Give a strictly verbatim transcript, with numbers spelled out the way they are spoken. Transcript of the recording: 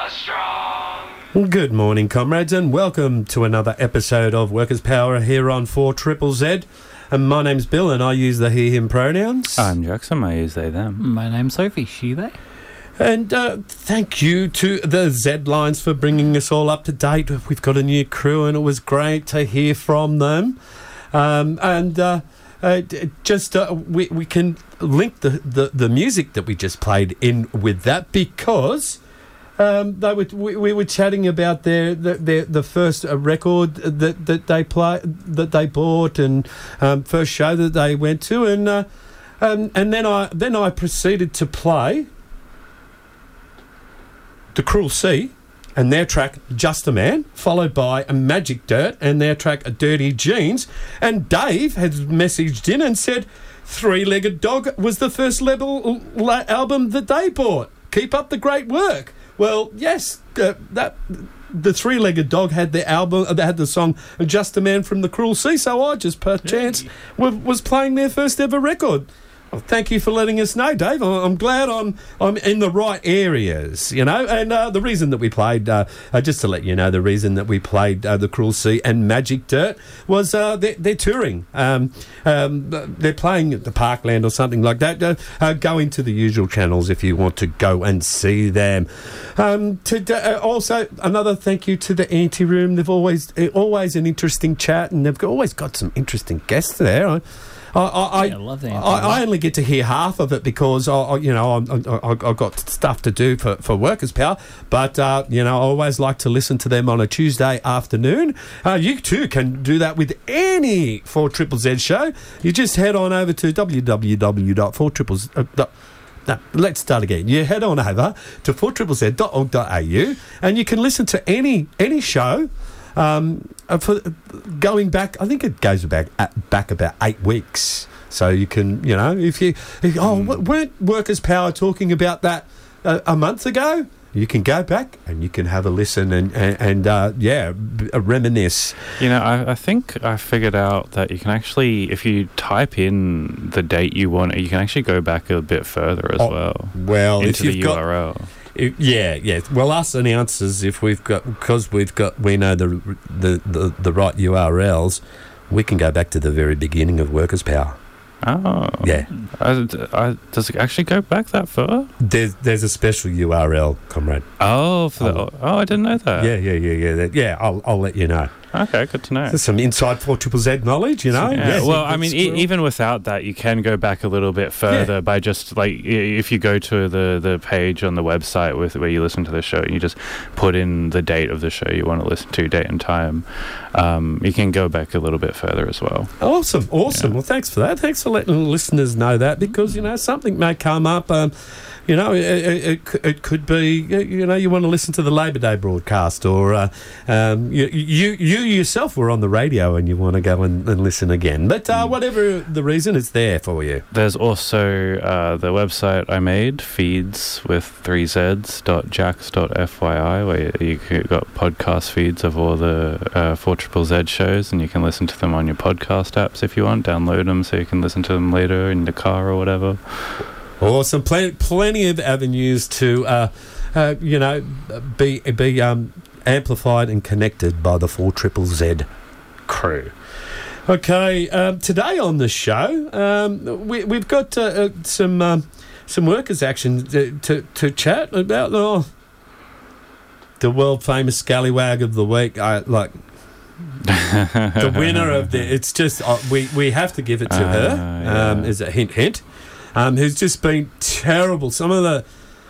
Armstrong. Good morning, comrades, and welcome to another episode of Workers' Power here on four Triple Z. And my name's Bill, and I use the he, him pronouns. I'm Jackson, I use they, them. My name's Sophie, she, they. And uh, thank you to the Z Lines for bringing us all up to date. We've got a new crew, and it was great to hear from them. Um, and uh, uh, just uh, we we can link the, the, the music that we just played in with that because um, they were we, we were chatting about their their, their the first uh, record that that they play that they bought and um, first show that they went to, and uh, um, and then I then I proceeded to play The Cruel Sea and their track Just a Man, followed by a Magic Dirt and their track Dirty Jeans. And Dave has messaged in and said Three-Legged Dog was the first level la- album that they bought. Keep up the great work. Well, yes, uh, that the Three-Legged Dog had the album, uh, they had the song Just a Man from The Cruel Sea, so I just per chance w- was playing their first ever record. Well, thank you for letting us know, Dave. I'm glad I'm I'm in the right areas, you know. And uh, the reason that we played, uh, uh, just to let you know, the reason that we played uh, The Cruel Sea and Magic Dirt was uh, they're, they're touring. Um, um, they're playing at the Parkland or something like that. Uh, uh, go into the usual channels if you want to go and see them. Um, to, uh, also, another thank you to the Ante Room. They've always always an interesting chat, and they've got, always got some interesting guests there. I, I, I, yeah, I love that. I, I only get to hear half of it because I, I you know, I'm, I, I've got stuff to do for, for Workers' Power. But uh, you know, I always like to listen to them on a Tuesday afternoon. Uh, you too can do that with any four Triple Z show. You just head on over to w w w dot four triple z. Uh, No, let's start again. You head on over to four triple z dot org dot a u and you can listen to any any show. Um, for going back, I think it goes back back about eight weeks. So you can, you know, if you, if, oh, weren't Workers' Power talking about that a, a month ago? You can go back and you can have a listen and, and, and uh, yeah, reminisce. You know, I, I think I figured out that you can actually, if you type in the date you want, you can actually go back a bit further as oh, well. Well, into if you've the got, U R L. If, yeah, yeah. Well, us announcers, if we've got, because we've got, we know the, the the the right U R Ls, we can go back to the very beginning of Workers' Power. Oh, yeah. I, I, does it actually go back that far? There's there's a special U R L, comrade. Oh, for the, oh, I didn't know that. Yeah, yeah, yeah, yeah. That, yeah, I'll I'll let you know. Okay, good to know. There's some inside four Triple Z knowledge, you know. Yeah. Yes, well, I mean, e- even without that, you can go back a little bit further yeah. by just like if you go to the, the page on the website with where you listen to the show, and you just put in the date of the show you want to listen to, date and time. Um, you can go back a little bit further as well. Awesome, awesome. Yeah. Well, thanks for that. Thanks for letting listeners know that because you know something may come up. Um, You know, it, it, it could be, you know, you want to listen to the Labor Day broadcast or uh, um, you, you you yourself were on the radio and you want to go and, and listen again. But uh, whatever the reason, it's there for you. There's also uh, the website I made, feeds with three z's dot jacks dot f y i, where you've got podcast feeds of all the uh, four Triple Z shows and you can listen to them on your podcast apps if you want. Download them so you can listen to them later in the car or whatever. Awesome. Plenty, plenty of avenues to, uh, uh, you know, be be um, amplified and connected by the four Triple Z crew. Okay, um, today on the show, um, we, we've got uh, uh, some um, some workers' action to, to, to chat about. Oh, the world famous scallywag of the week. I like the winner of the. It's just uh, we we have to give it to uh, her. Yeah. Um, is a hint hint. Um, who's just been terrible. Some of the